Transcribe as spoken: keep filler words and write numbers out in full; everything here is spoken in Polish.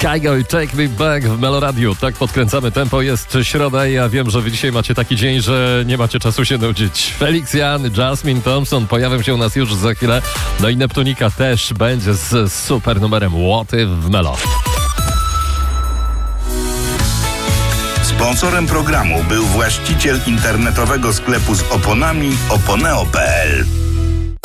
Kygo i Take Me Back w Meloradiu. Tak podkręcamy tempo, jest środa i ja wiem, że wy dzisiaj macie taki dzień, że nie macie czasu się nudzić. Felix Jan, Jasmine Thompson pojawią się u nas już za chwilę. No i Neptunika też będzie z super numerem Łoty w Melo. Sponsorem programu był właściciel internetowego sklepu z oponami oponeo kropka pe el.